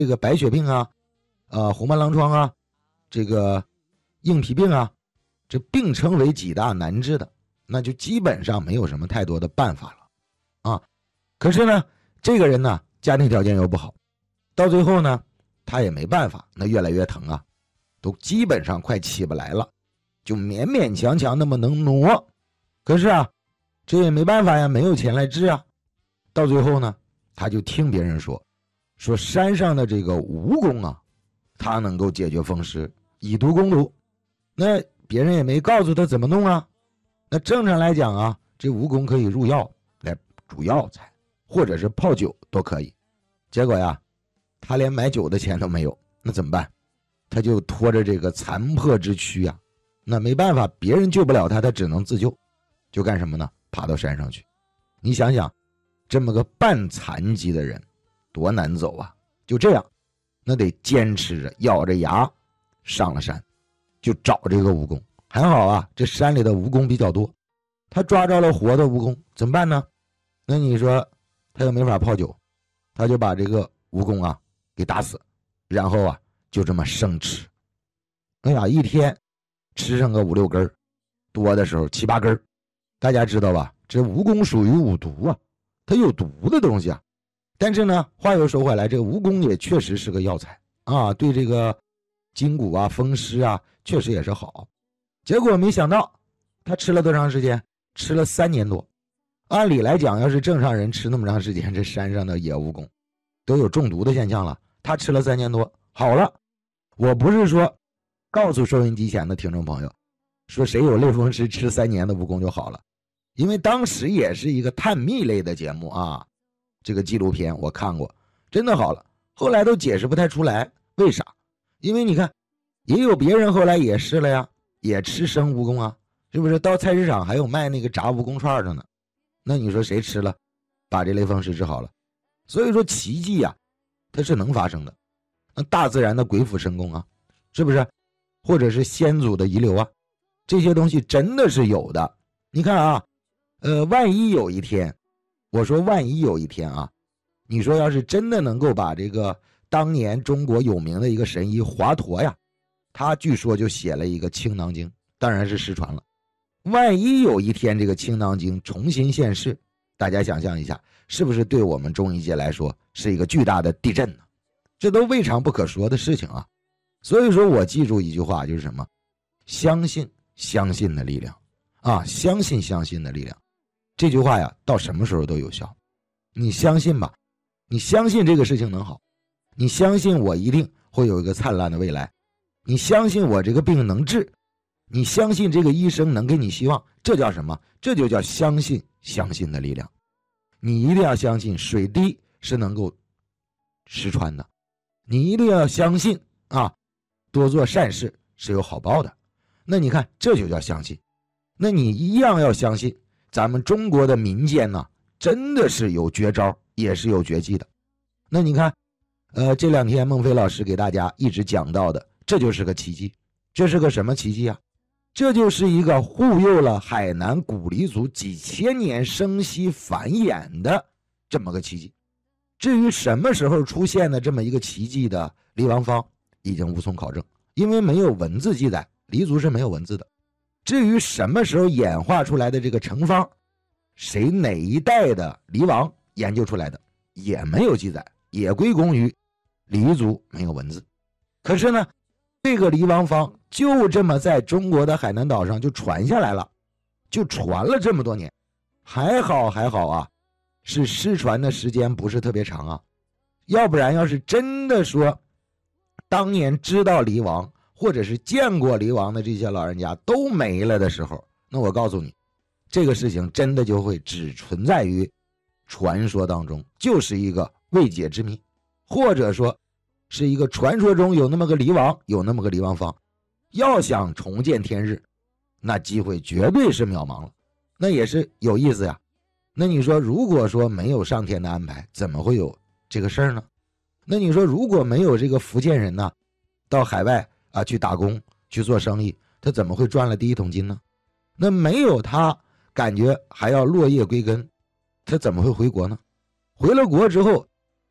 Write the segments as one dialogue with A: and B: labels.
A: 这个白血病啊，红斑狼疮啊，这个硬皮病啊，这并称为几大难治的，那就基本上没有什么太多的办法了啊。可是呢，这个人呢，家庭条件又不好，到最后呢，他也没办法，那越来越疼啊，都基本上快起不来了，就勉勉强强那么能挪。可是啊，这也没办法呀，没有钱来治啊。到最后呢，他就听别人说山上的这个蜈蚣啊，它能够解决风湿，以毒攻毒。那别人也没告诉他怎么弄啊。那正常来讲啊，这蜈蚣可以入药来煮药材，或者是泡酒都可以。结果呀，他连买酒的钱都没有，那怎么办？他就拖着这个残破之躯啊，那没办法，别人救不了他，他只能自救。就干什么呢？爬到山上去。你想想，这么个半残疾的人多难走啊。就这样，那得坚持着咬着牙上了山，就找这个蜈蚣。还好啊，这山里的蜈蚣比较多，他抓着了活的蜈蚣，怎么办呢？那你说他又没法泡酒，他就把这个蜈蚣啊给打死，然后啊就这么生吃。哎呀，一天吃上个5、6根，多的时候7、8根。大家知道吧？这蜈蚣属于五毒啊，它有毒的东西啊。但是呢，话又说回来，这个蜈蚣也确实是个药材啊，对这个筋骨啊、风湿啊，确实也是好。结果没想到，他吃了多长时间？吃了3年多。按理来讲，要是正常人吃那么长时间，这山上的野蜈蚣都有中毒的现象了。他吃了3年多，好了。我不是说告诉收音机前的听众朋友，说谁有类风湿吃3年的蜈蚣就好了。因为当时也是一个探秘类的节目啊，这个纪录片我看过，真的好了。后来都解释不太出来，为啥？因为你看，也有别人后来也试了呀，也吃生蜈蚣啊，是不是？到菜市场还有卖那个炸蜈蚣串的呢。那你说谁吃了，把这类风湿治好了？所以说奇迹啊，它是能发生的。那大自然的鬼斧神工啊，是不是？或者是先祖的遗留啊，这些东西真的是有的。你看啊。万一有一天，我说万一有一天啊，你说要是真的能够把这个当年中国有名的一个神医华佗呀，他据说就写了一个青囊经，当然是失传了。万一有一天这个青囊经重新现世，大家想象一下，是不是对我们中医界来说是一个巨大的地震呢？这都未尝不可说的事情啊。所以说我记住一句话，就是什么？相信的力量啊，相信的力量。这句话呀，到什么时候都有效。你相信吧，你相信这个事情能好，你相信我一定会有一个灿烂的未来，你相信我这个病能治，你相信这个医生能给你希望，这叫什么？这就叫相信的力量。你一定要相信水滴是能够石穿的，你一定要相信啊，多做善事是有好报的。那你看，这就叫相信。那你一样要相信咱们中国的民间呢，真的是有绝招，也是有绝技的。那你看，这2天孟非老师给大家一直讲到的，这就是个奇迹。这是个什么奇迹啊？这就是一个护佑了海南古黎族几千年生息繁衍的这么个奇迹。至于什么时候出现的这么一个奇迹的黎王方，已经无从考证，因为没有文字记载，黎族是没有文字的。至于什么时候演化出来的这个成方，谁哪一代的黎王研究出来的也没有记载，也归功于黎族没有文字。可是呢，这个黎王方就这么在中国的海南岛上就传下来了，就传了这么多年。还好啊，是失传的时间不是特别长啊，要不然要是真的说当年知道黎王或者是见过黎王的这些老人家都没了的时候，那我告诉你，这个事情真的就会只存在于传说当中，就是一个未解之谜，或者说是一个传说中有那么个黎王，有那么个黎王方，要想重见天日，那机会绝对是渺茫了。那也是有意思呀。那你说如果说没有上天的安排，怎么会有这个事儿呢？那你说如果没有这个福建人呢，到海外啊去打工去做生意，他怎么会赚了第一桶金呢？那没有他感觉还要落叶归根，他怎么会回国呢？回了国之后，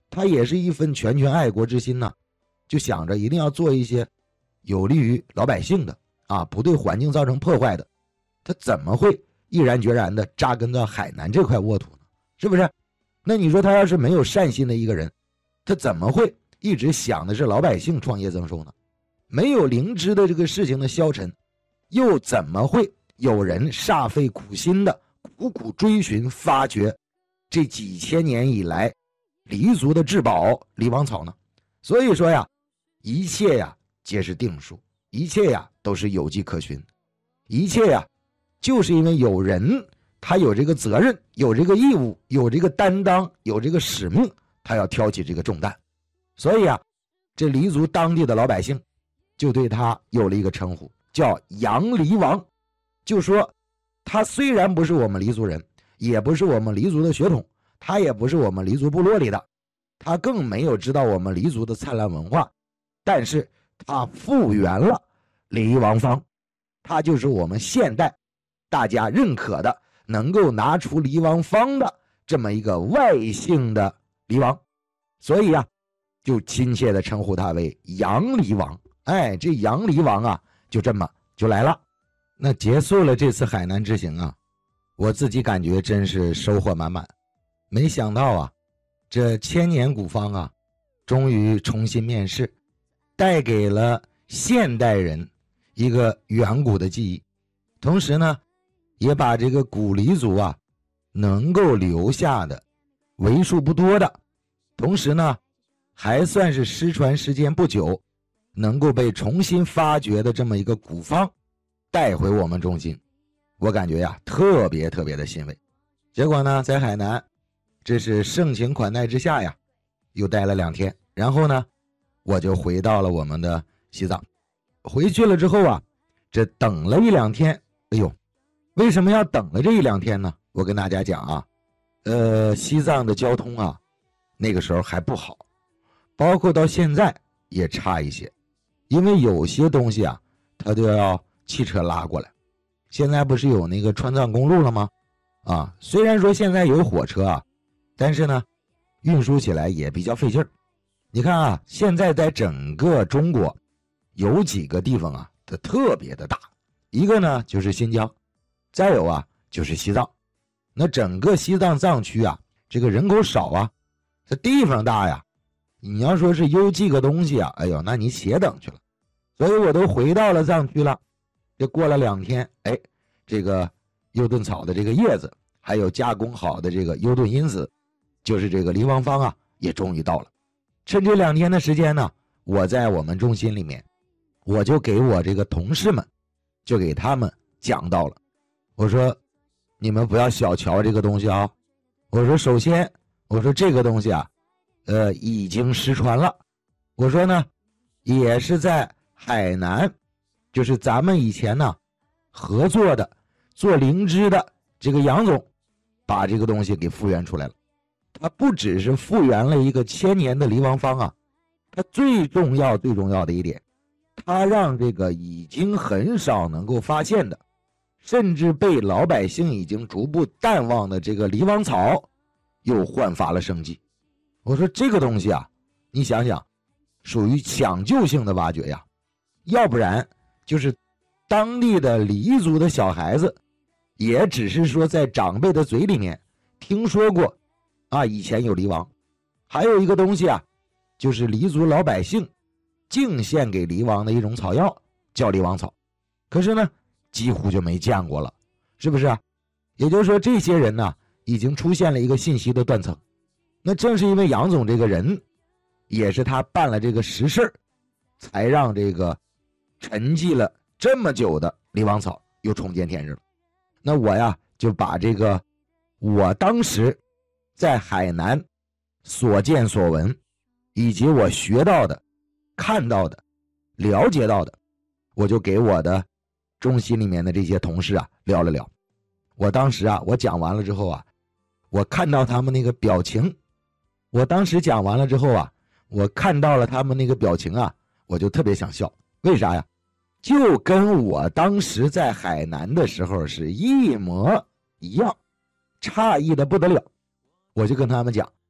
A: 他也是一份拳拳爱国之心呢，就想着一定要做一些有利于老百姓的啊，不对环境造成破坏的，他怎么会毅然决然的扎根到海南这块沃土呢？是不是？那你说他要是没有善心的一个人，他怎么会一直想的是老百姓创业增收呢？没有灵芝的这个事情的消沉，又怎么会有人煞费苦心的苦苦追寻发掘这几千年以来黎族的至宝黎王草呢？所以说呀，一切呀皆是定数，一切呀都是有迹可循，一切呀就是因为有人他有这个责任，有这个义务，有这个担当，有这个使命，他要挑起这个重担。所以啊，这黎族当地的老百姓就对他有了一个称呼，叫杨黎王。就说他虽然不是我们黎族人，也不是我们黎族的血统，他也不是我们黎族部落里的，他更没有知道我们黎族的灿烂文化，但是他复原了黎王方，他就是我们现代大家认可的能够拿出黎王方的这么一个外姓的黎王，所以啊就亲切的称呼他为杨黎王。哎，这杨黎王啊就这么就来了。那结束了这次海南之行啊，我自己感觉真是收获满满。没想到啊，这千年古方啊终于重新面世，带给了现代人一个远古的记忆，同时呢也把这个古黎族啊能够留下的为数不多的，同时呢还算是失传时间不久，能够被重新发掘的这么一个古方带回我们中心，我感觉呀特别的欣慰。结果呢在海南这是盛情款待之下呀，又待了2天，然后呢我就回到了我们的西藏。回去了之后啊，这等了1-2天，哎呦，为什么要等了这1-2天呢？我跟大家讲啊，西藏的交通啊那个时候还不好，包括到现在也差一些，因为有些东西啊它都要汽车拉过来。现在不是有那个川藏公路了吗？啊，虽然说现在有火车啊，但是呢运输起来也比较费劲儿。你看啊，现在在整个中国有几个地方啊它特别的大，一个呢就是新疆，再有啊就是西藏。那整个西藏藏区啊这个人口少啊，这地方大呀，你要说是邮寄个东西啊，哎呦那你且等去了。所以我都回到了藏区了，这过了2天，哎，这个优顿草的这个叶子还有加工好的这个优顿因子，就是这个黎王方啊也终于到了。趁这2天的时间呢，我在我们中心里面，我就给我这个同事们就给他们讲到了，我说你们不要小瞧这个东西啊，我说首先我说这个东西啊已经失传了，我说呢也是在海南，就是咱们以前呢合作的做灵芝的这个杨总把这个东西给复原出来了。他不只是复原了一个1000年的黎王方啊，他最重要的一点，他让这个已经很少能够发现的，甚至被老百姓已经逐步淡忘的这个黎王草又焕发了生机。我说这个东西啊，你想想属于抢救性的挖掘呀，要不然就是当地的黎族的小孩子也只是说在长辈的嘴里面听说过啊，以前有黎王。还有一个东西啊，就是黎族老百姓敬献给黎王的一种草药，叫黎王草，可是呢几乎就没见过了，是不是啊？也就是说这些人呢已经出现了一个信息的断层。那正是因为杨总这个人，也是他办了这个实事，才让这个沉寂了这么久的黎王草又重见天日了。那我呀就把这个我当时在海南所见所闻，以及我学到的、看到的、了解到的，我就给我的中心里面的这些同事啊聊了聊。我当时啊我讲完了之后啊，我看到他们那个表情，我当时讲完了之后啊，我看到了他们那个表情啊，我就特别想笑。为啥呀？就跟我当时在海南的时候是一模一样，诧异的不得了。我就跟他们讲，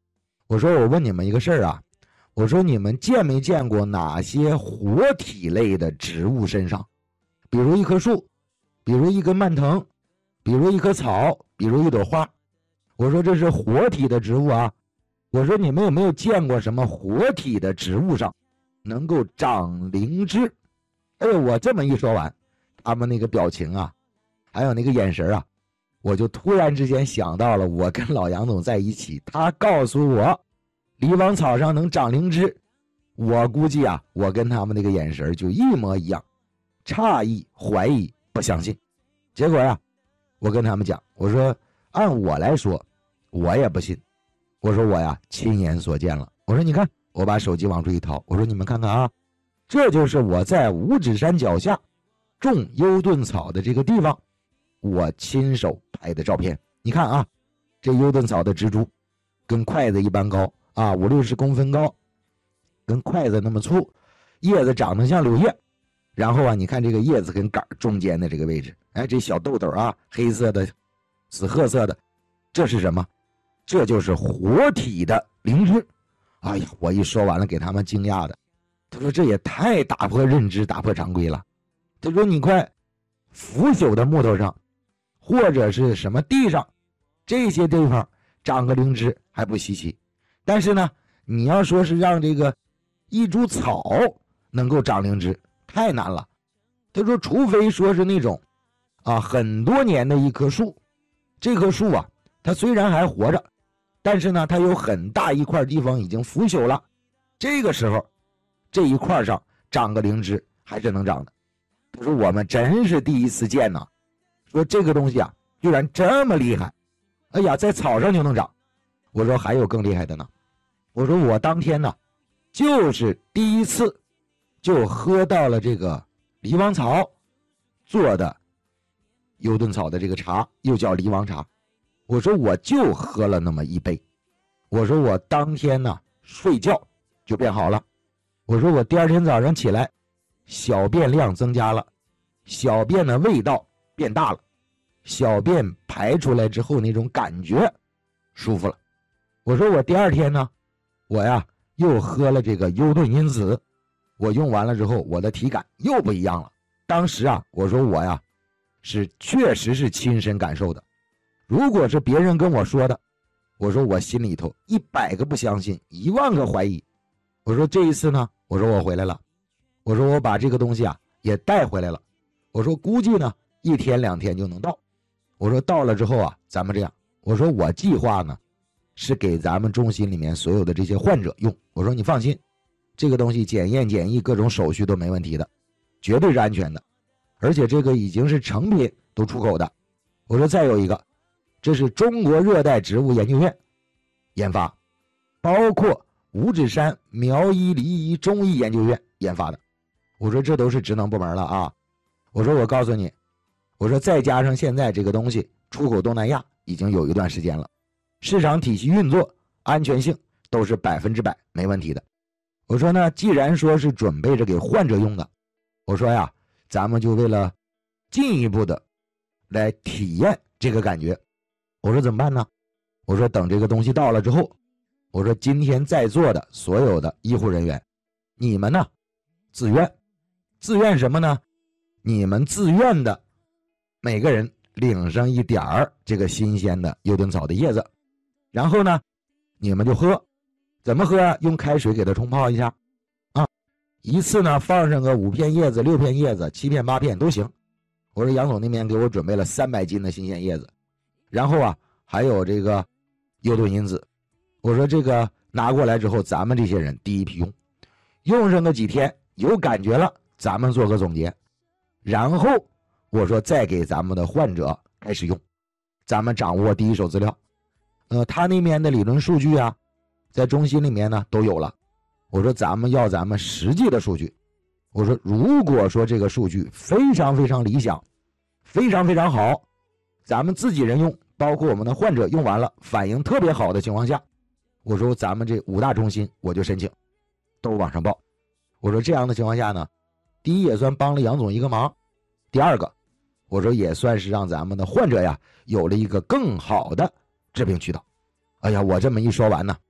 A: 我说我问你们一个事儿啊，我说你们见没见过哪些活体类的植物身上，比如一棵树，比如一根蔓藤，比如一棵草，比如一朵花。我说这是活体的植物啊。我说你们有没有见过什么活体的植物上能够长灵芝？哎呦，我这么一说完，他们那个表情啊，还有那个眼神啊，我就突然之间想到了我跟老杨总在一起，他告诉我狸王草上能长灵芝，我估计啊，我跟他们那个眼神就一模一样，诧异、怀疑、不相信。结果呀，我跟他们讲，我说按我来说，我也不信。我说我呀亲眼所见了。我说你看，我把手机往出一掏，我说你们看看啊，这就是我在五指山脚下种幽顿草的这个地方，我亲手拍的照片。你看啊，这幽顿草的植株跟筷子一般高啊，50-60公分高，跟筷子那么粗，叶子长得像柳叶。然后啊，你看这个叶子跟杆中间的这个位置，哎，这小豆豆啊，黑色的、紫褐色的，这是什么？这就是活体的灵芝。哎呀，我一说完了，给他们惊讶的。他说这也太打破认知、打破常规了。他说你快，腐朽的木头上，或者是什么地上，这些地方长个灵芝还不稀奇，但是呢，你要说是让这个一株草能够长灵芝，太难了。他说除非说是那种啊很多年的一棵树，这棵树啊它虽然还活着，但是呢它有很大一块地方已经腐朽了，这个时候这一块上长个灵芝还是能长的。他说我们真是第一次见呢，说这个东西啊居然这么厉害，哎呀在草上就能长。我说还有更厉害的呢，我说我当天呢就是第一次就喝到了这个狸王草做的幽顿草的这个茶，又叫狸王茶。我说我就喝了那么一杯，我说我当天呢睡觉就变好了，我说我第二天早上起来小便量增加了，小便的味道变大了，小便排出来之后那种感觉舒服了。我说我第二天呢，我呀又喝了这个幽顿因子，我用完了之后我的体感又不一样了。当时啊我说我呀是确实是亲身感受的，如果是别人跟我说的，我说我心里头100个不相信，10000个怀疑。我说这一次呢，我说我回来了，我说我把这个东西啊也带回来了，我说估计呢1天2天就能到。我说到了之后啊，咱们这样，我说我计划呢是给咱们中心里面所有的这些患者用。我说你放心，这个东西检验检疫各种手续都没问题的，绝对是安全的，而且这个已经是成品都出口的。我说再有一个，这是中国热带植物研究院研发，包括五指山苗医梨医中医研究院研发的。我说这都是职能部门了啊。我说我告诉你，我说再加上现在这个东西出口东南亚已经有一段时间了，市场体系运作安全性都是100%没问题的。我说呢，既然说是准备着给患者用的，我说呀，咱们就为了进一步的来体验这个感觉，我说怎么办呢？我说等这个东西到了之后，我说今天在座的所有的医护人员，你们呢自愿什么呢？你们自愿的每个人领上一点儿这个新鲜的幽顿草的叶子，然后呢你们就喝。怎么喝啊？用开水给它冲泡一下啊，一次呢放上个5片叶子、6片叶子、7片8片都行。我说杨总那边给我准备了300斤的新鲜叶子，然后啊还有这个幽顿因子。我说这个拿过来之后，咱们这些人第一批用上个几天有感觉了，咱们做个总结，然后我说再给咱们的患者开始用，咱们掌握第一手资料。他那边的理论数据啊在中心里面呢都有了。我说咱们要咱们实际的数据，我说如果说这个数据非常非常理想，非常非常好，咱们自己人用，包括我们的患者用完了反应特别好的情况下，我说咱们这5大中心我就申请都往上报。我说这样的情况下呢，第一也算帮了杨总一个忙，第二个我说也算是让咱们的患者呀有了一个更好的治病渠道。哎呀，我这么一说完呢，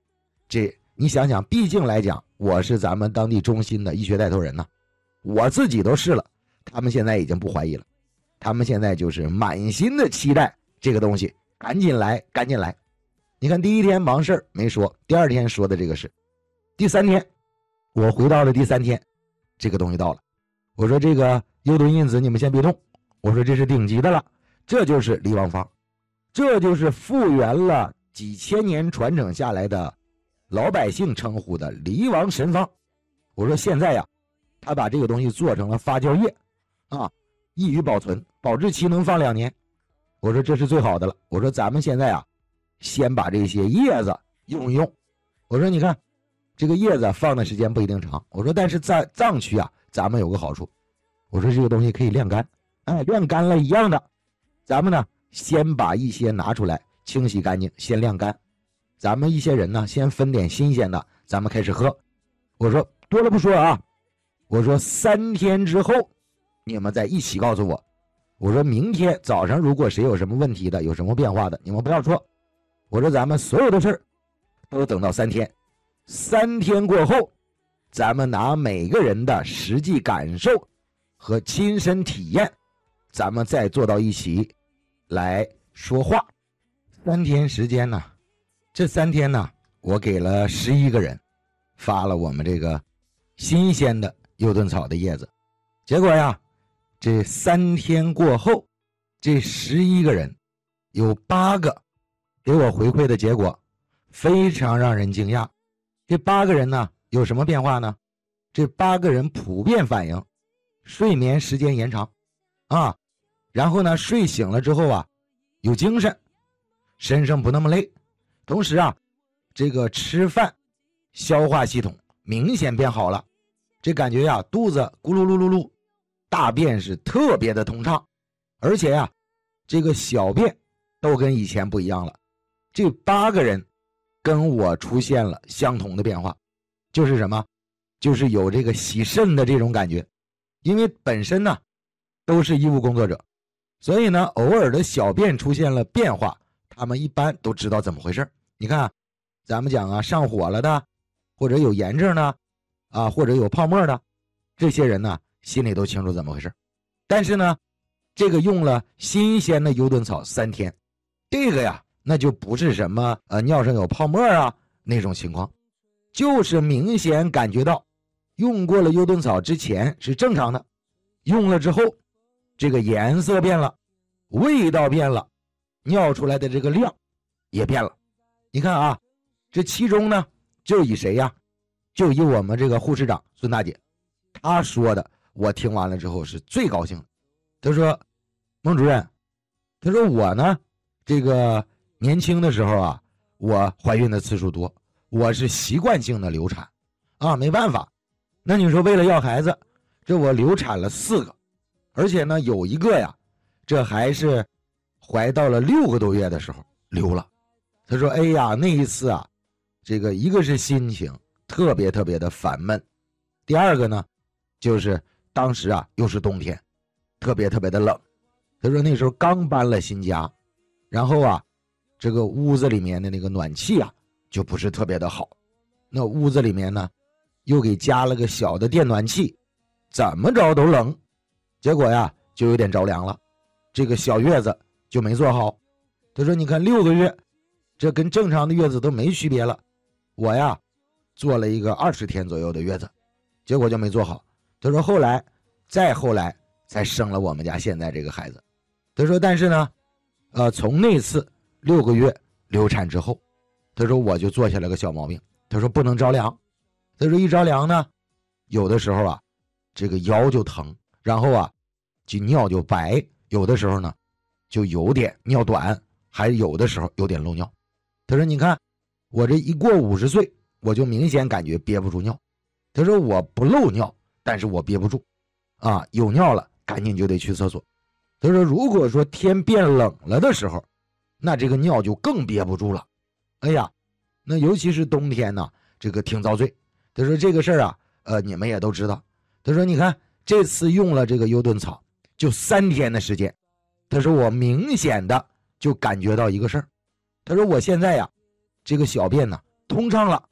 A: 这你想想，毕竟来讲，我是咱们当地中心的医学带头人呢，我自己都试了，他们现在已经不怀疑了，他们现在就是满心的期待这个东西赶紧来，赶紧来。你看第一天忙事没说，第二天说的这个是，第三天我回到了第三天，这个东西到了，我说这个幽盾因子你们先别动，我说这是顶级的了，这就是离王方，这就是复原了几千年传承下来的老百姓称呼的离王神方。我说现在呀，他把这个东西做成了发酵液啊，易于保存，保质期能放2年。我说这是最好的了。我说咱们现在啊，先把这些叶子用一用。我说你看，这个叶子放的时间不一定长。我说但是在脏区啊，咱们有个好处。我说这个东西可以晾干，哎，晾干了一样的。咱们呢，先把一些拿出来清洗干净，先晾干。咱们一些人呢，先分点新鲜的，咱们开始喝。我说多了不说啊，我说3天之后，你们再一起告诉我。我说明天早上如果谁有什么问题的，有什么变化的，你们不要说。我说咱们所有的事儿都等到3天，3天过后，咱们拿每个人的实际感受和亲身体验，咱们再坐到一起来说话。3天时间呢，这3天呢，我给了11个人发了我们这个新鲜的幽盾草的叶子。结果呀，这3天过后，这11个人有8个给我回馈的结果非常让人惊讶。这8个人呢，有什么变化呢？这8个人普遍反映睡眠时间延长啊，然后呢，睡醒了之后啊，有精神，身上不那么累，同时啊，这个吃饭消化系统明显变好了，这感觉呀，肚子咕噜噜噜噜，大便是特别的通畅，而且呀，这个小便都跟以前不一样了。这8个人跟我出现了相同的变化，就是什么？就是有这个洗肾的这种感觉。因为本身呢都是医务工作者，所以呢偶尔的小便出现了变化，他们一般都知道怎么回事。你看啊，咱们讲啊，上火了的，或者有炎症的啊，或者有泡沫的，这些人呢心里都清楚怎么回事。但是呢，这个用了新鲜的幽盾草3天，这个呀那就不是什么尿上有泡沫啊那种情况，就是明显感觉到用过了幽盾草之前是正常的，用了之后这个颜色变了，味道变了，尿出来的这个量也变了。你看啊，这其中呢就以谁呀？就以我们这个护士长孙大姐，她说的我听完了之后是最高兴的。她说孟主任，她说我呢这个年轻的时候啊，我怀孕的次数多，我是习惯性的流产啊，没办法。那你说为了要孩子，这我流产了4个，而且呢有一个呀，这还是怀到了6个多月的时候流了。他说哎呀，那一次啊，这个一个是心情特别特别的烦闷，第二个呢就是当时啊又是冬天，特别特别的冷。他说那时候刚搬了新家，然后啊这个屋子里面的那个暖气啊就不是特别的好，那屋子里面呢又给加了个小的电暖气，怎么着都冷，结果呀就有点着凉了，这个小月子就没做好。他说你看6个月，这跟正常的月子都没区别了，我呀做了一个20天左右的月子，结果就没做好。他说后来才生了我们家现在这个孩子。他说但是呢从那次6个月流产之后，他说我就做下了个小毛病，他说不能着凉。他说一着凉呢，有的时候啊这个腰就疼，然后啊就尿就白，有的时候呢就有点尿短，还有的时候有点漏尿。他说你看我这一过50岁，我就明显感觉憋不住尿。他说我不漏尿，但是我憋不住啊，有尿了赶紧就得去厕所。他说如果说天变冷了的时候，那这个尿就更憋不住了。哎呀，那尤其是冬天呢，这个挺遭罪。他说这个事儿啊你们也都知道。他说你看这次用了这个幽盾草就3天的时间，他说我明显的就感觉到一个事儿。他说我现在呀这个小便呢通畅了，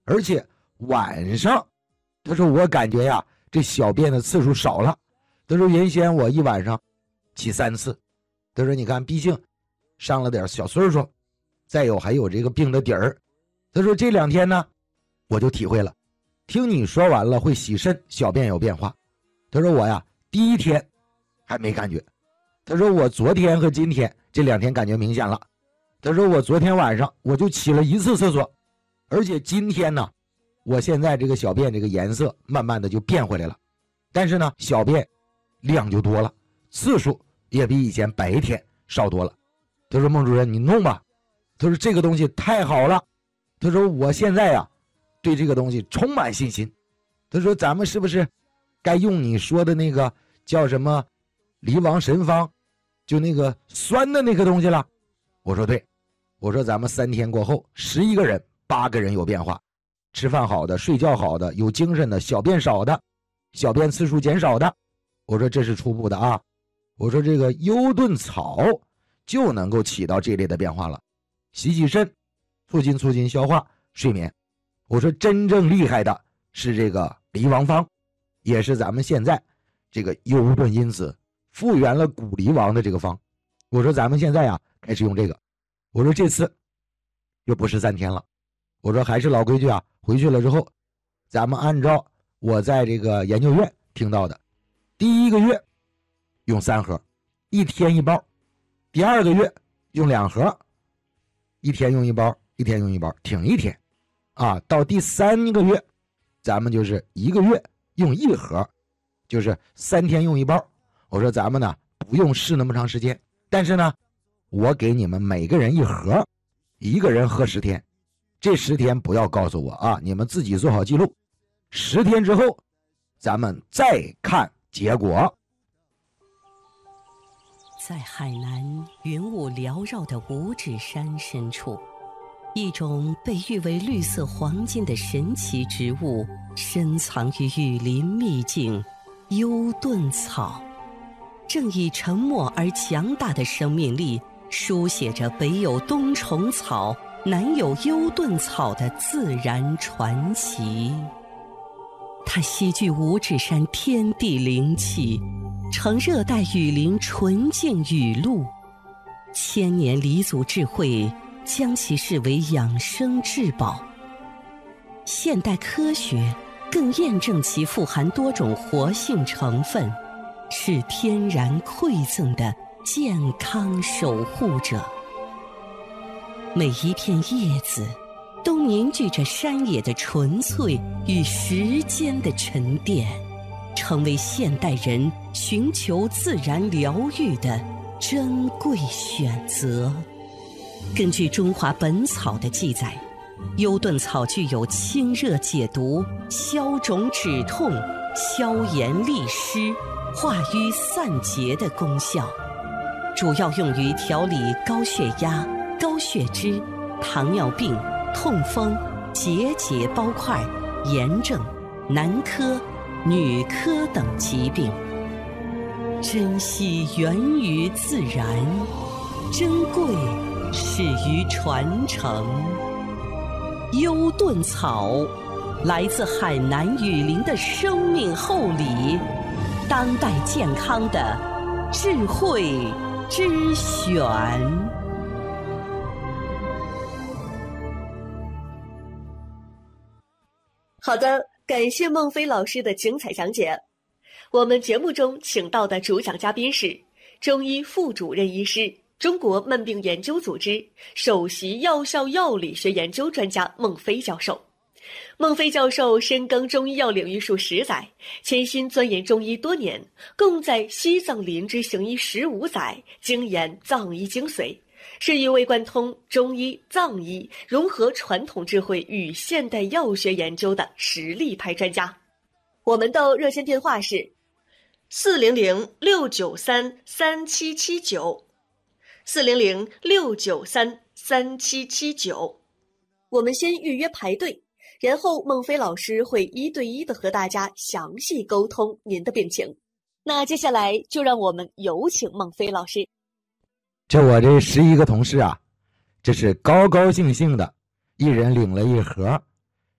A: 而且晚上，他说我感觉呀，这小便的次数少了。他说原先我一晚上起3次。他说你看，毕竟上了点小岁数，再有还有这个病的底儿。他说这2天呢，我就体会了。听你说完了会洗肾，小便有变化。他说我呀，第1天还没感觉。他说我昨天和今天这2天感觉明显了。他说我昨天晚上我就起了1次厕所，而且今天呢，我现在这个小便这个颜色慢慢的就变回来了，但是呢，小便量就多了，次数也比以前白天少多了。他说孟主任你弄吧，他说这个东西太好了，他说我现在呀对这个东西充满信心。他说咱们是不是该用你说的那个叫什么离王神方，就那个酸的那个东西了？我说对，我说咱们3天过后11个人8个人有变化，吃饭好的，睡觉好的，有精神的，小便少的，小便次数减少的。我说这是初步的啊，我说这个优盾草就能够起到这类的变化了，洗肾，促进消化睡眠。我说真正厉害的是这个离王方，也是咱们现在这个优盾因子复原了古离王的这个方。我说咱们现在开始用这个。我说这次又不是3天了，我说还是老规矩啊，回去了之后咱们按照我在这个研究院听到的，第1个月用3盒，1天1包，第2个月用2盒，1天用1包，1天用1包，挺1天啊。到第3个月咱们就是1个月用1盒，就是3天用1包。我说咱们呢不用试那么长时间，但是呢我给你们每个人1盒，1个人喝10天，这10天不要告诉我啊，你们自己做好记录，10天之后咱们再看结果。
B: 在海南云雾缭绕的五指山深处，一种被誉为绿色黄金的神奇植物深藏于雨林秘境幽盾草，正以沉默而强大的生命力书写着北有冬虫草，南有幽盾草的自然传奇。它吸聚五指山天地灵气，呈热带雨林纯净雨露，千年黎族智慧将其视为养生至宝。现代科学更验证其富含多种活性成分，是天然馈赠的健康守护者。每一片叶子都凝聚着山野的纯粹与时间的沉淀，成为现代人寻求自然疗愈的珍贵选择。根据《中华本草》的记载，幽盾草具有清热解毒、消肿止痛、消炎利湿、化瘀散结的功效，主要用于调理高血压、高血脂、糖尿病、痛风、结节包块、炎症、男科、女科等疾病。珍惜源于自然，珍贵始于传承。幽盾草来自海南雨林的生命厚礼，当代健康的智慧之选。
C: 好的，感谢孟非老师的精彩讲解。我们节目中请到的主讲嘉宾是中医副主任医师、中国慢病研究组织首席药效药理学研究专家孟非教授。孟非教授深耕中医药领域数10载，潜心钻研中医多年，共在西藏林芝行医15载，精研藏医精髓，是一位贯通中医、藏医，融合传统智慧与现代药学研究的实力派专家。我们的热线电话是400-693-3779 400-693-3779。我们先预约排队，然后孟非老师会1对1的和大家详细沟通您的病情。那接下来就让我们有请孟非老师。
A: 这我这11个同事啊，这是高高兴兴的，一人领了1盒，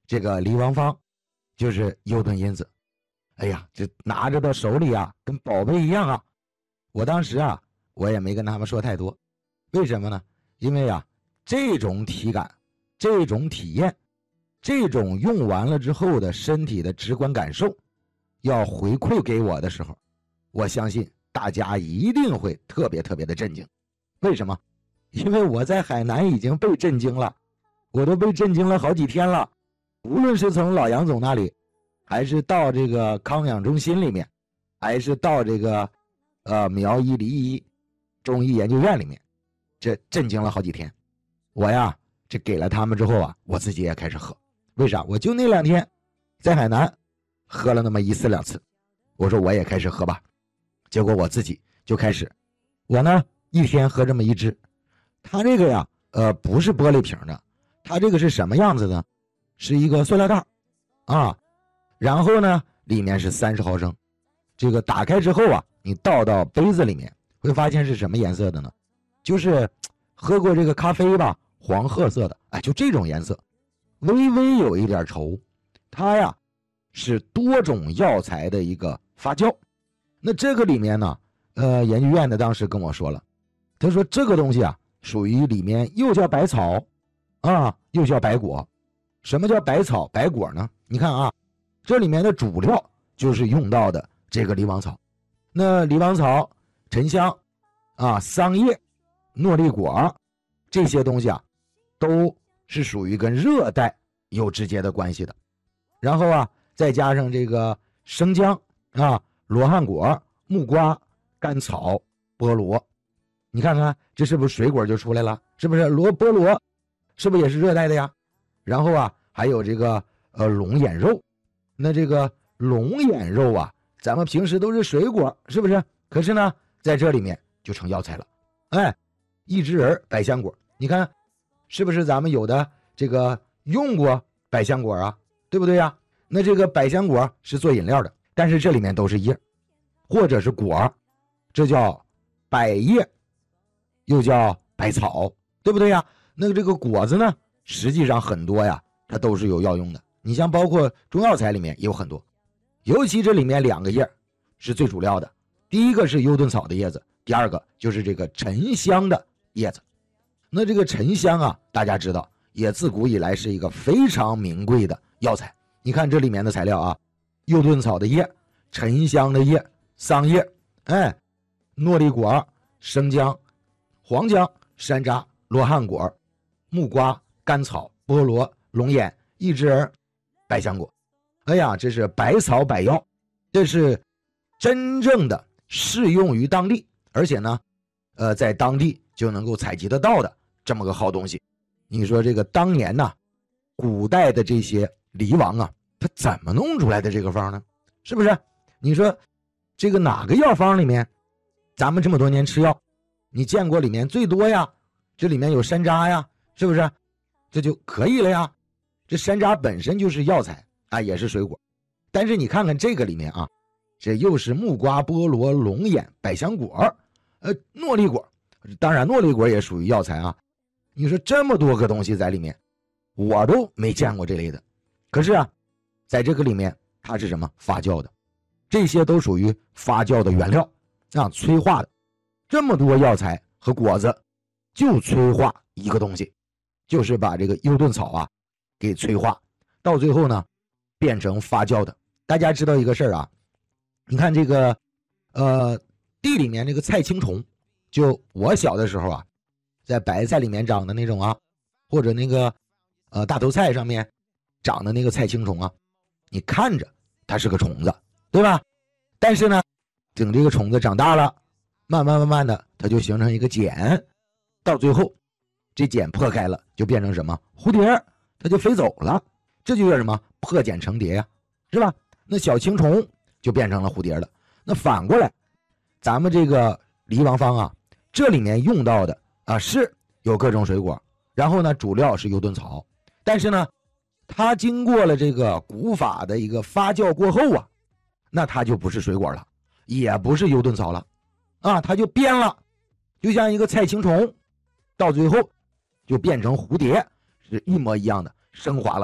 A: 这个离王方，就是幽顿因子。哎呀，这拿着到手里啊，跟宝贝一样啊。我当时啊，我也没跟他们说太多，为什么呢？因为啊，这种体感，这种体验，这种用完了之后的身体的直观感受，要回馈给我的时候，我相信大家一定会特别特别的震惊。为什么？因为我在海南已经被震惊了，我都被震惊了好几天了。无论是从老杨总那里，还是到这个康养中心里面，还是到这个苗医梨医中医研究院里面，这震惊了好几天。我呀，这给了他们之后啊，我自己也开始喝。为啥？我就那2天在海南喝了那么1次2次，我说我也开始喝吧。结果我自己就开始，我呢1天喝这么1支。它这个呀，不是玻璃瓶的，它这个是什么样子呢？是一个塑料袋啊，然后呢里面是30毫升。这个打开之后啊，你倒到杯子里面，会发现是什么颜色的呢？就是喝过这个咖啡吧，黄褐色的，哎，就这种颜色，微微有一点稠。它呀是多种药材的一个发酵。那这个里面呢，研究院的当时跟我说了，他说这个东西啊，属于里面又叫百草啊，又叫百果。什么叫百草百果呢？你看啊，这里面的主料就是用到的这个梨王草。那梨王草、沉香啊、桑叶、诺丽果这些东西啊，都是属于跟热带有直接的关系的。然后啊，再加上这个生姜啊、罗汉果、木瓜、甘草、菠萝，你看看这是不是水果就出来了？是不是菠萝是不是也是热带的呀？然后啊，还有这个龙眼肉。那这个龙眼肉啊，咱们平时都是水果，是不是？可是呢，在这里面就成药材了。哎，益智仁、百香果，你看是不是咱们有的这个用过百香果啊？对不对呀？那这个百香果是做饮料的，但是这里面都是叶或者是果，这叫百叶，又叫百草，对不对呀？那个这个果子呢，实际上很多呀，它都是有药用的。你像包括中药材里面也有很多，尤其这里面2个叶是最主要的。第一个是幽顿草的叶子，第二个就是这个沉香的叶子。那这个沉香啊，大家知道也自古以来是一个非常名贵的药材。你看这里面的材料啊，幽顿草的叶、沉香的叶、桑叶，哎，诺丽果、生姜、黄姜、山楂、罗汉果、木瓜、甘草、菠萝、龙眼、益智仁、百香果。哎呀，这是百草百药，这是真正的适用于当地，而且呢，在当地就能够采集得到的这么个好东西。你说这个当年呢，古代的这些梨王啊，他怎么弄出来的这个方呢？是不是？你说这个哪个药方里面，咱们这么多年吃药，你见过里面最多呀？这里面有山楂呀，是不是？这就可以了呀。这山楂本身就是药材啊，也是水果。但是你看看这个里面啊，这又是木瓜、菠萝、龙眼、百香果，诺丽果。当然诺丽果也属于药材啊。你说这么多个东西在里面，我都没见过这类的。可是啊，在这个里面它是什么？发酵的。这些都属于发酵的原料啊，催化的。这么多药材和果子就催化一个东西，就是把这个幽顿草啊给催化，到最后呢变成发酵的。大家知道一个事儿啊，你看这个地里面这个菜青虫，就我小的时候啊，在白菜里面长的那种啊，或者那个大头菜上面长的那个菜青虫啊，你看着它是个虫子，对吧？但是呢，等这个虫子长大了，慢慢的它就形成一个茧，到最后这茧破开了，就变成什么？蝴蝶，它就飞走了。这就叫什么？破茧成蝶呀，是吧？那小青虫就变成了蝴蝶了。那反过来，咱们这个梨王方啊，这里面用到的啊是有各种水果，然后呢主料是幽顿草，但是呢它经过了这个古法的一个发酵过后啊，那它就不是水果了，也不是幽顿草了啊，它就变了，就像一个菜青虫，到最后就变成蝴蝶，是一模一样的，升华了。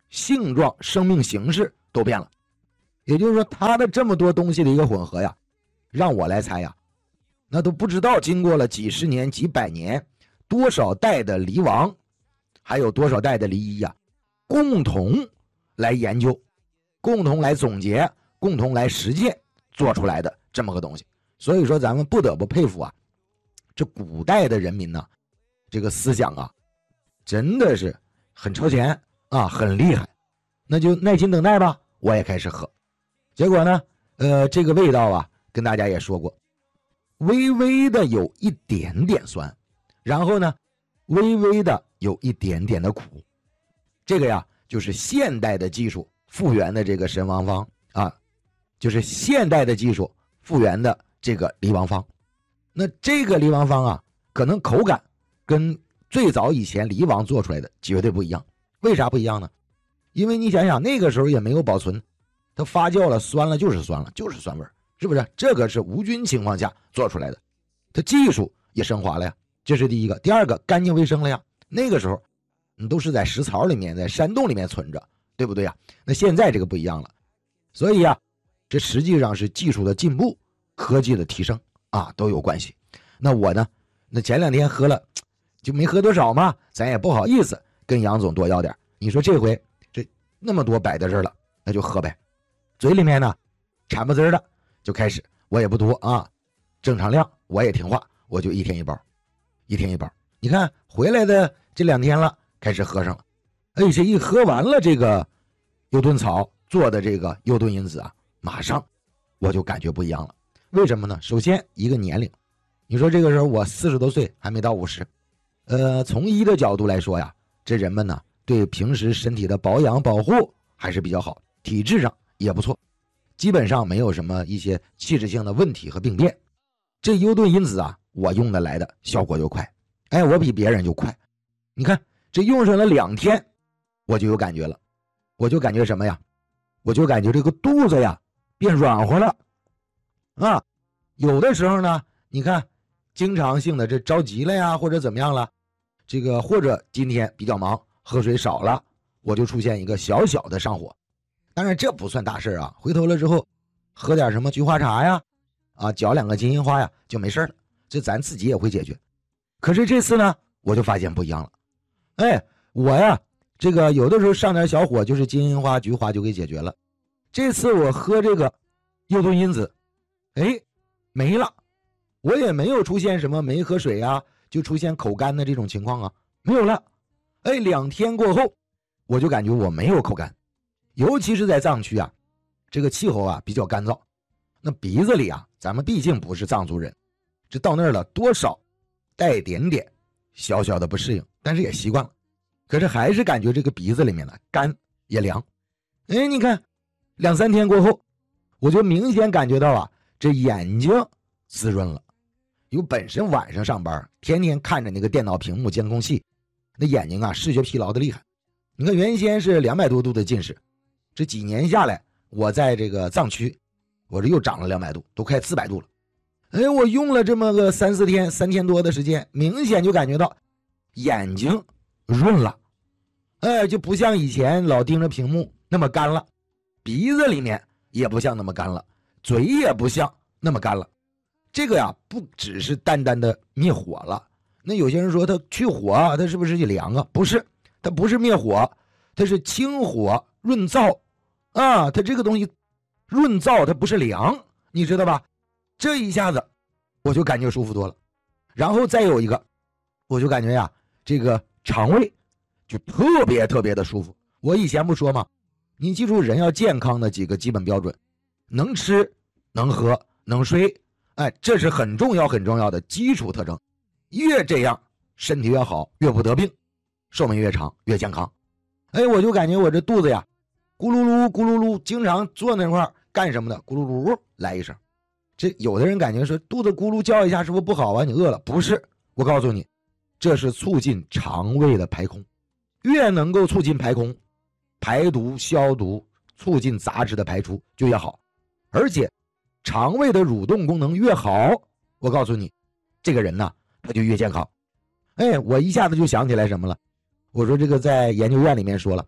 A: 性状、生命形式都变了。也就是说，它的这么多东西的一个混合呀，让我来猜呀，那都不知道经过了几十年、几百年，多少代的狸王，还有多少代的狸医呀，共同来研究，共同来总结，共同来实践做出来的这么个东西。所以说咱们不得不佩服啊，这古代的人民呢，这个思想啊，真的是很超前啊，很厉害。那就耐心等待吧，我也开始喝。结果呢，这个味道啊，跟大家也说过，微微的有一点点酸，然后呢，微微的有一点点的苦。这个呀，就是现代的技术复原的这个神王方啊，就是现代的技术复原的这个狸王方。那这个狸王方啊，可能口感跟最早以前狸王做出来的绝对不一样。为啥不一样呢？因为你想想，那个时候也没有保存，它发酵了，酸了就是酸了，就是酸味，是不是？这个是无菌情况下做出来的，它技术也升华了呀，这是第一个。第二个，干净卫生了呀。那个时候你都是在石槽里面，在山洞里面存着，对不对呀？那现在这个不一样了。所以呀，这实际上是技术的进步，科技的提升啊，都有关系。那我呢，那前2天喝了就没喝多少嘛，咱也不好意思跟杨总多要点。你说这回这那么多摆在这儿了，那就喝呗。嘴里面呢馋不滋的就开始，我也不多啊，正常量，我也听话，我就1天1包，1天1包。你看回来的这2天了，开始喝上了。哎，这一喝完了这个幽顿草做的这个幽顿因子啊，马上我就感觉不一样了。为什么呢？首先一个年龄，你说这个时候我40多岁，还没到50，从医的角度来说呀，这人们呢对平时身体的保养保护还是比较好，体质上也不错，基本上没有什么一些器质性的问题和病变。这幽顿因子啊，我用的来的效果就快，哎，我比别人就快。你看这用上了2天，我就有感觉了。我就感觉什么呀？我就感觉这个肚子呀变软和了啊。有的时候呢，你看经常性的这着急了呀，或者怎么样了，这个或者今天比较忙，喝水少了，我就出现一个小小的上火。当然这不算大事啊，回头了之后喝点什么菊花茶呀，啊，搅2个金银花呀，就没事了，这咱自己也会解决。可是这次呢，我就发现不一样了。哎，我呀这个有的时候上点小火，就是金银花菊花就给解决了。这次我喝这个幽顿因子，哎，没了，我也没有出现什么没喝水啊就出现口干的这种情况啊，没有了。哎，2天过后我就感觉我没有口干，尤其是在藏区啊，这个气候啊比较干燥，那鼻子里啊，咱们毕竟不是藏族人，这到那儿了多少带一点点小小的不适应，但是也习惯了。可是还是感觉这个鼻子里面呢干也凉。哎，你看2、3天过后，我就明显感觉到啊，这眼睛滋润了。因为本身晚上上班，天天看着那个电脑屏幕监控器，那眼睛啊视觉疲劳的厉害。你看原先是200多度的近视，这几年下来，我在这个藏区，我这又长了200度，都快400度了。哎，我用了这么个3、4天，3天多的时间，明显就感觉到眼睛润了。哎，就不像以前老盯着屏幕那么干了，鼻子里面也不像那么干了，嘴也不像那么干了。这个呀，不只是单单的灭火了。那有些人说它去火啊，它是不是凉啊？不是，它不是灭火，它是清火润燥啊。它这个东西润燥，它不是凉，你知道吧？这一下子我就感觉舒服多了。然后再有一个，我就感觉呀，这个肠胃就特别特别的舒服。我以前不说吗？你记住人要健康的几个基本标准，能吃能喝能睡，哎，这是很重要很重要的基础特征。越这样身体越好，越不得病，寿命越长，越健康。哎，我就感觉我这肚子呀咕噜噜咕噜噜，经常坐那块干什么的咕噜噜来一声。这有的人感觉说肚子咕噜叫一下是不是不好啊？你饿了？不是，我告诉你，这是促进肠胃的排空，越能够促进排空，排毒消毒，促进杂质的排出就越好。而且肠胃的蠕动功能越好，我告诉你，这个人呢他就越健康。哎，我一下子就想起来什么了，我说这个在研究院里面说了，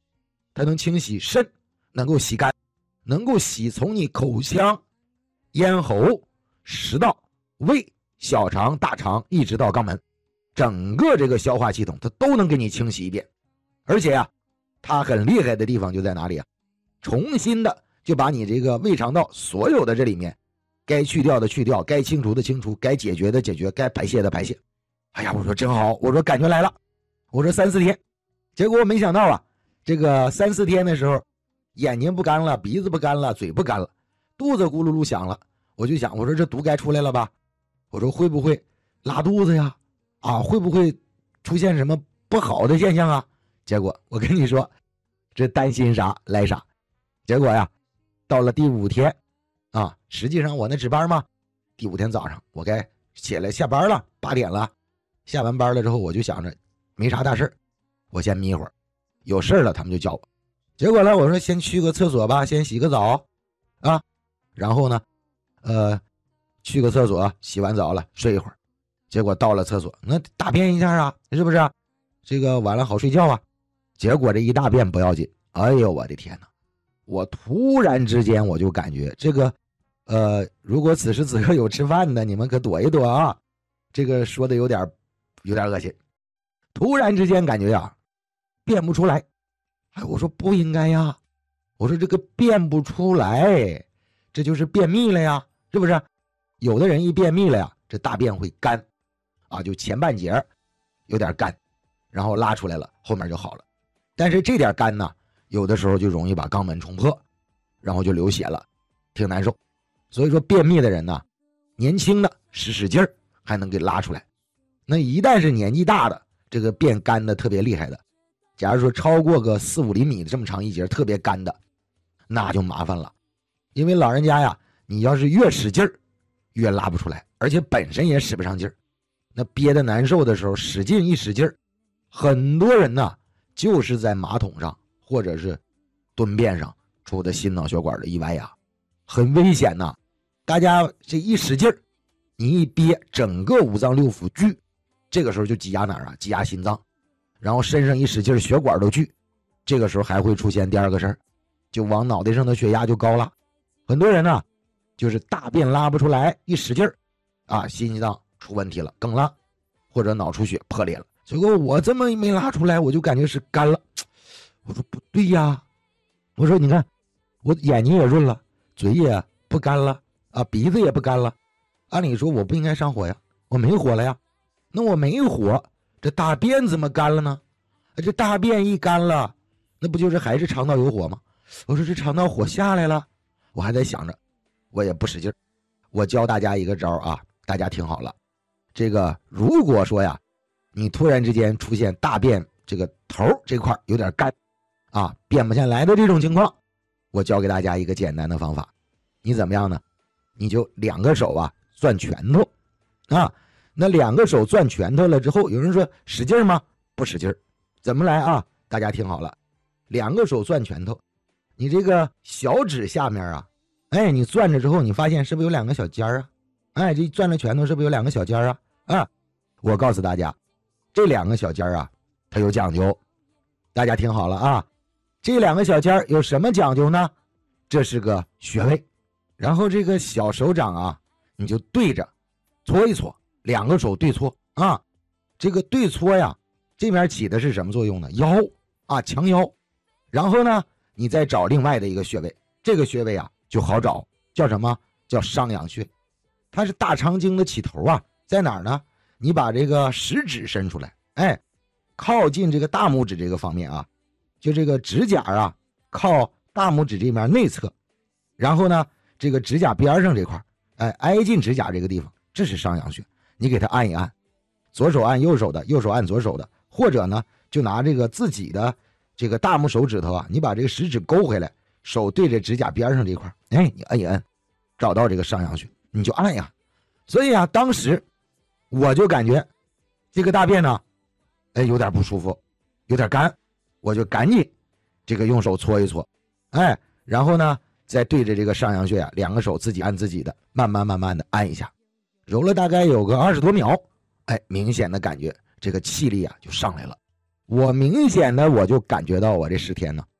A: 它能清洗肾，能够洗肝，能够洗从你口腔、咽喉、食道、胃、小肠、大肠一直到肛门，整个这个消化系统它都能给你清洗一遍。而且啊，它很厉害的地方就在哪里啊？重新的就把你这个胃肠道所有的这里面该去掉的去掉，该清除的清除，该解决的解决，该排泄的排泄。哎呀，我说真好，我说感觉来了，我说3、4天，结果我没想到啊，这个3、4天的时候，眼睛不干了，鼻子不干了，嘴不干了，肚子咕噜噜响了。我就想，我说这毒该出来了吧？我说会不会拉肚子呀？啊，会不会出现什么不好的现象啊？结果我跟你说，这担心啥来啥。结果呀，到了第5天啊，实际上我那值班嘛，第5天早上我该起来下班了，8点了。下完班了之后，我就想着没啥大事，我先眯一会儿，有事了他们就叫我。结果呢，我说先去个厕所吧，先洗个澡啊，然后呢去个厕所，洗完澡了睡一会儿。结果到了厕所，那大便一下啊，是不是啊？这个晚了好睡觉啊。结果这一大便不要紧，哎呦我的天哪，我突然之间我就感觉这个如果此时此刻有吃饭的，你们可躲一躲啊，这个说的有点恶心。突然之间感觉呀，便不出来。哎，我说不应该呀，我说这个便不出来，这就是便秘了呀，是不是？有的人一便秘了呀，这大便会干啊，就前半截有点干，然后拉出来了，后面就好了。但是这点干呢，有的时候就容易把肛门冲破，然后就流血了，挺难受。所以说便秘的人呢，年轻的使劲儿还能给拉出来，那一旦是年纪大的，这个便干的特别厉害的，假如说超过个4、5厘米的这么长一截特别干的，那就麻烦了。因为老人家呀，你要是越使劲儿越拉不出来，而且本身也使不上劲儿，那憋得难受的时候使劲一使劲儿，很多人呢就是在马桶上或者是蹲便上出的心脑血管的意外呀，很危险呐。大家这一使劲儿，你一憋，整个5脏6腑聚，这个时候就挤压哪儿啊？挤压心脏，然后身上一使劲，血管都聚，这个时候还会出现第2个事儿，就往脑袋上的血压就高了。很多人呢，就是大便拉不出来，一使劲儿，啊，心脏出问题了，梗了，或者脑出血破裂了。结果我这么没拉出来，我就感觉是干了。我说不对呀，我说你看，我眼睛也润了，嘴也不干了啊，鼻子也不干了。按理说我不应该上火呀，我没火了呀。那我没火，这大便怎么干了呢？这大便一干了，那不就是还是肠道有火吗？我说这肠道火下来了，我还在想着，我也不使劲。我教大家一个招啊，大家听好了。这个如果说呀，你突然之间出现大便这个头这块有点干啊，便不下来的这种情况，我教给大家一个简单的方法。你怎么样呢？你就2个手啊攥拳头啊，那2个手攥拳头了之后，有人说使劲吗？不使劲。怎么来啊？大家听好了，2个手攥拳头，你这个小指下面啊，哎，你攥着之后，你发现是不是有2个小尖啊？哎，这攥着拳头是不是有2个小尖啊？啊，我告诉大家，这2个小尖啊，它有讲究。大家听好了啊，这2个小尖有什么讲究呢？这是个穴位。然后这个小手掌啊，你就对着搓一搓，2个手对搓啊。这个对搓呀，这边起的是什么作用呢？腰啊，强腰。然后呢，你再找另外的一个穴位，这个穴位啊就好找，叫什么？叫商阳穴。它是大肠经的起头啊，在哪儿呢？你把这个食指伸出来，哎，靠近这个大拇指这个方面啊，就这个指甲啊，靠大拇指这边内侧，然后呢，这个指甲边上这块，哎，挨近指甲这个地方，这是商阳穴。你给它按一按，左手按右手的，右手按左手的，或者呢，就拿这个自己的这个大拇手指头啊，你把这个食指勾回来，手对着指甲边上这块，哎，你摁一摁，找到这个商阳穴，你就按呀。所以啊，当时我就感觉这个大便呢，哎，有点不舒服，有点干，我就赶紧这个用手搓一搓，哎，然后呢，再对着这个商阳穴啊，2个手自己按自己的，慢慢的按一下，揉了大概有个20多秒，哎，明显的感觉这个气力啊就上来了。我明显的我就感觉到我这10天呢，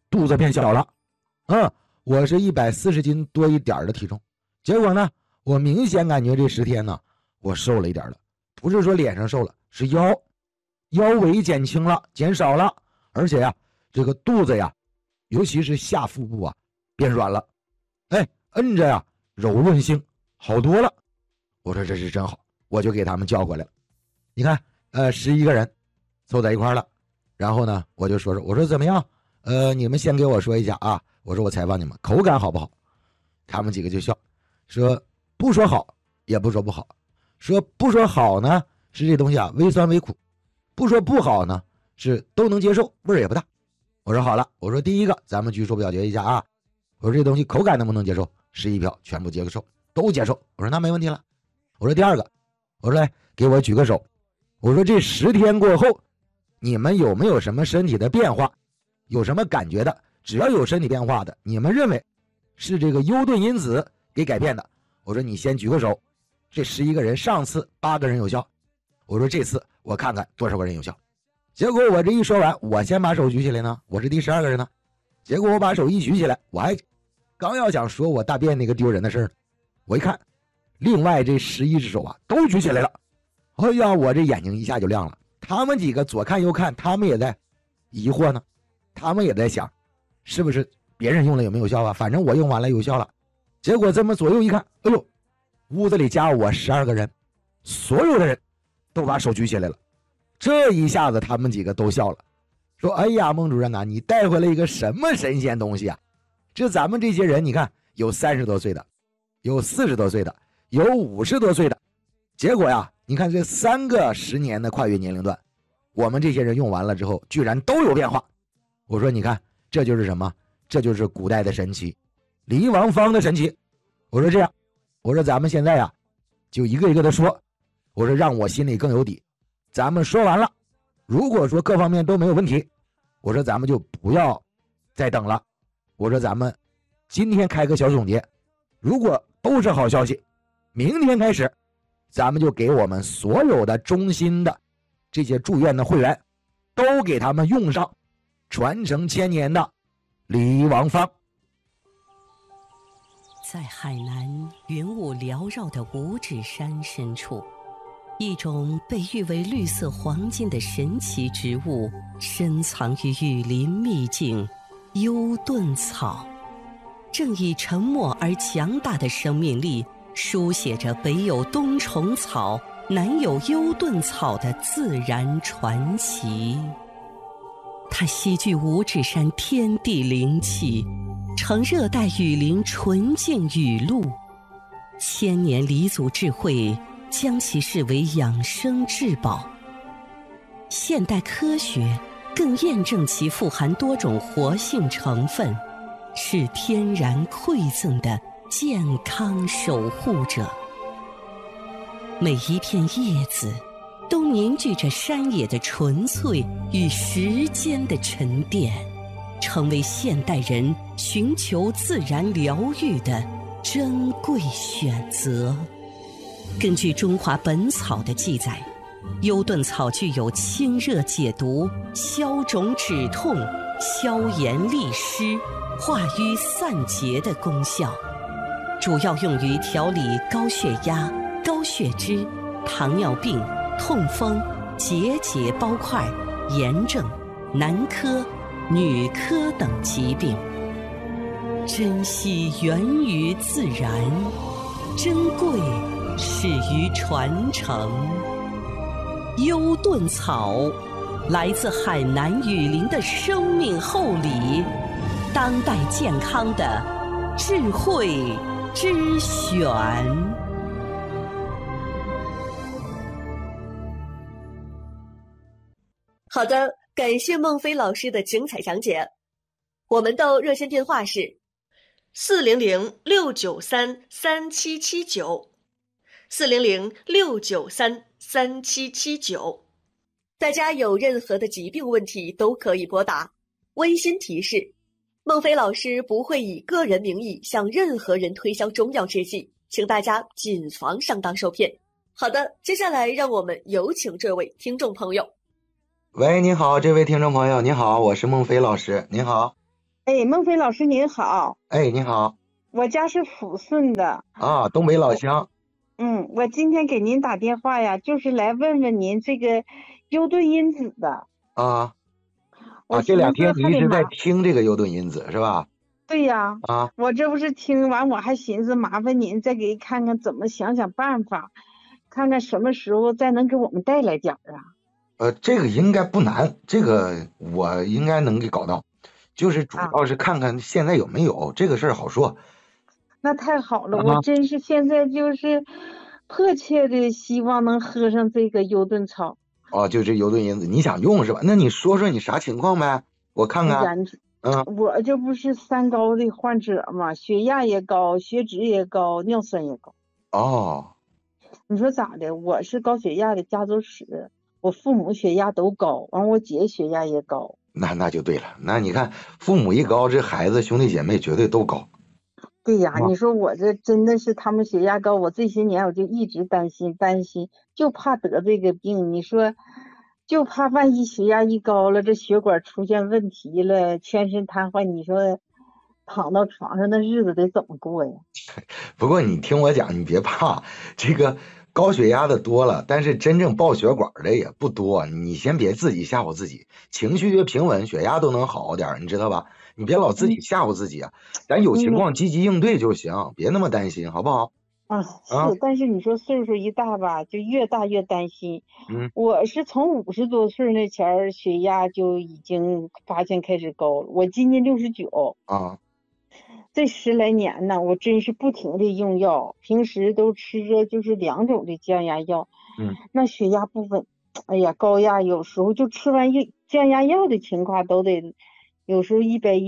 A: 肚子变小了。我是140斤多一点的体重，结果呢，我明显感觉这10天呢，我瘦了一点了，不是说脸上瘦了，是腰围减轻了，减少了，而且呀，这个肚子呀，尤其是下腹部啊，变软了，摁着呀，柔润性好多了。我说这是真好，我就给他们叫过来了。你看，11个人凑在一块了，然后呢，我就说，我说怎么样？你们先给我说一下啊，我说我采访你们口感好不好？他们几个就笑，说不说好也不说不好，说不说好呢是这东西啊微酸微苦，不说不好呢是都能接受，味儿也不大。我说好了，我说第一个咱们举手表决一下啊，我说这东西口感能不能接受？11票全部接受，都接受。我说那没问题了。我说第二个，我说来给我举个手，我说这10天过后，你们有没有什么身体的变化？有什么感觉的？只要有身体变化的，你们认为是这个优顿因子给改变的，我说你先举个手。这11个人，上次8个人有效，我说这次我看看多少个人有效。结果我这一说完，我先把手举起来呢，我是第12个人呢。结果我把手一举起来，我还刚要想说我大便那个丢人的事儿，我一看，另外这11只手啊都举起来了。哎呀，我这眼睛一下就亮了。他们几个左看右看，他们也在疑惑呢，他们也在想，是不是别人用了有没有效啊？反正我用完了有效了。结果这么左右一看，哎呦，屋子里加我12个人，所有的人都把手举起来了。这一下子他们几个都笑了，说哎呀，孟主任呐，你带回来一个什么神仙东西啊？这咱们这些人你看，有30多岁的，有40多岁的，有50多岁的，结果呀，你看这3个10年的跨越年龄段，我们这些人用完了之后居然都有变化。我说你看，这就是什么？这就是古代的神奇，黎王方的神奇。我说这样，我说咱们现在呀，就一个一个的说，我说让我心里更有底。咱们说完了，如果说各方面都没有问题，我说咱们就不要再等了。我说咱们今天开个小总结，如果都是好消息，明天开始咱们就给我们所有的中心的这些住院的会员都给他们用上传承1000年的黎王方。
B: 在海南云雾缭绕的五指山深处，一种被誉为绿色黄金的神奇植物深藏于雨林秘境幽顿草，正以沉默而强大的生命力书写着北有冬虫草，南有幽顿草的自然传奇。它吸聚五指山天地灵气，承热带雨林纯净雨露，1000年黎祖智慧将其视为养生至宝。现代科学更验证其富含多种活性成分，是天然馈赠的健康守护者。每一片叶子都凝聚着山野的纯粹与时间的沉淀，成为现代人寻求自然疗愈的珍贵选择。根据《中华本草》的记载，幽顿草具有清热解毒、消肿止痛、消炎利湿、化瘀散结的功效，主要用于调理高血压、高血脂、糖尿病、痛风、结节包块、炎症、男科、女科等疾病。珍惜源于自然，珍贵始于传承。幽顿草来自海南雨林的生命厚礼，当代健康的智慧之选。
C: 好的，感谢孟非老师的精彩讲解。我们的热线电话是400-693-3779，400-693-3779。大家有任何的疾病问题都可以拨打。温馨提示：孟非老师不会以个人名义向任何人推销中药制剂，请大家谨防上当受骗。好的，接下来让我们有请这位听众朋友。
A: 喂，你好，这位听众朋友，你好，我是孟非老师，您好。
D: 哎，孟非老师您好，
A: 哎，你好
D: 我家是抚顺的。
A: 啊，东北老乡
D: 我今天给您打电话呀，就是来问问您这个优盾因子的。
A: 啊这两
D: 我寻思
A: 天你一直在
D: 还得麻，
A: 听这个优盾因子是吧？
D: 对呀，
A: 啊，
D: 我这不是听完，我还寻思麻烦您再给看看怎么想想办法，看看什么时候再能给我们带来点儿啊。
A: 这个应该不难，这个我应该能给搞到，就是主
D: 啊，
A: 要是看看现在有没有这个事儿好说
D: 那太好了，我
A: 啊。
D: 真是现在就是迫切的希望能喝上这个优盾草。
A: 哦，就这优盾因子，你想用是吧？那你说说你啥情况呗，我看看。
D: 哎呀，
A: 嗯，
D: 我这不是三高的患者嘛，血压也高，血脂也高，尿酸也高。
A: 哦，
D: 你说咋的？我是高血压的家族史，我父母血压都高，完我姐血压也高。
A: 那就对了。那你看，父母一高，这孩子兄弟姐妹绝对都高
D: 对呀，
A: 啊。
D: 你说我这真的是他们血压高，我这些年我就一直担心，就怕得这个病。你说，就怕万一血压一高了，这血管出现问题了，全身瘫痪，你说躺到床上那日子得怎么过呀？
A: 不过你听我讲，你别怕，这个高血压的多了，但是真正爆血管的也不多。你先别自己吓唬自己，情绪越平稳，血压都能好点儿，你知道吧？你别老自己
D: 嗯
A: 吓唬自己啊，咱有情
D: 嗯
A: 况积极应对就行，别那么担心，好不好？啊，
D: 是，但是你说岁数一大吧，就越大越担心。
A: 嗯
D: 我是从50多岁那前儿血压就已经发现开始高了，我今年69，
A: 啊，
D: 这10来年呢，我真是不停的用药，平时都吃着就是2种的降压药，
A: 嗯，
D: 那血压不稳，哎呀，高压有时候就吃完降压药的情况都得，有时候